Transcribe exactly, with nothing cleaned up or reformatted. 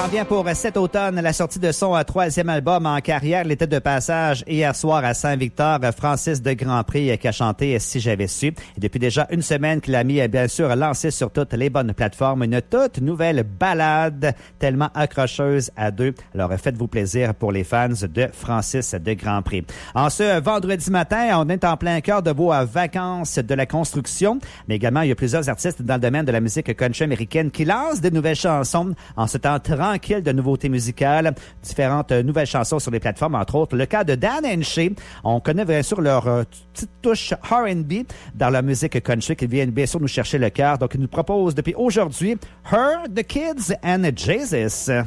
vient pour cet automne la sortie de son troisième album en carrière. Il était de passage hier soir à Saint-Victor. Francis de Grandpré qui a chanté « Si j'avais su ». Et depuis déjà une semaine qu'il a mis, bien sûr, lancé sur toutes les bonnes plateformes une toute nouvelle ballade tellement accrocheuse à deux. Alors faites-vous plaisir pour les fans de Francis de Grandpré. En ce vendredi matin, on est en plein cœur de vos vacances de la construction, mais également il y a plusieurs artistes dans le domaine de la musique country américaine qui lancent de nouvelles chansons en ce temps tranquille de nouveautés musicales, différentes nouvelles chansons sur les plateformes, entre autres le cas de Dan and Shay. On connaît bien sûr leur euh, petite touche R and B dans la musique country qui viennent bien sûr nous chercher le cœur. Donc, ils nous proposent depuis aujourd'hui Her, The Kids and Jesus.